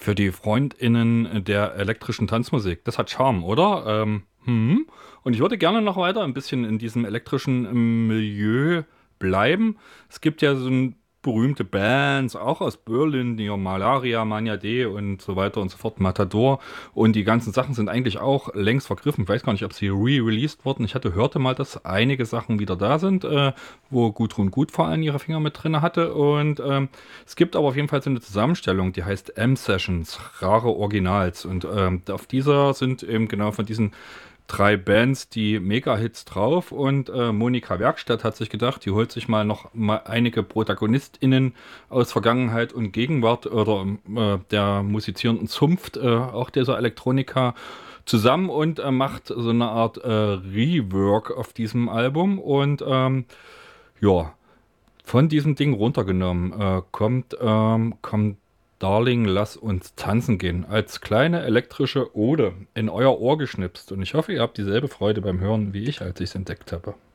Für die FreundInnen der elektrischen Tanzmusik. Das hat Charme, oder? Und ich würde gerne noch weiter ein bisschen in diesem elektrischen Milieu bleiben. Es gibt ja so berühmte Bands, auch aus Berlin, die Malaria, Mania D und so weiter und so fort, Matador. Und die ganzen Sachen sind eigentlich auch längst vergriffen. Ich weiß gar nicht, ob sie re-released wurden. Hörte mal, dass einige Sachen wieder da sind, wo Gudrun Gut vor allem ihre Finger mit drin hatte. Und es gibt aber auf jeden Fall so eine Zusammenstellung, die heißt M-Sessions, rare Originals. Und auf dieser sind eben genau von diesen drei Bands die Mega-Hits drauf. Und Monika Werkstatt hat sich gedacht, die holt sich mal einige ProtagonistInnen aus Vergangenheit und Gegenwart oder der musizierenden Zunft auch dieser Elektronika zusammen und macht so eine Art Rework auf diesem Album. Und ja, von diesem Ding runtergenommen kommt Darling, lass uns tanzen gehen. Als kleine elektrische Ode in euer Ohr geschnipst. Und ich hoffe, ihr habt dieselbe Freude beim Hören wie ich, als ich es entdeckt habe.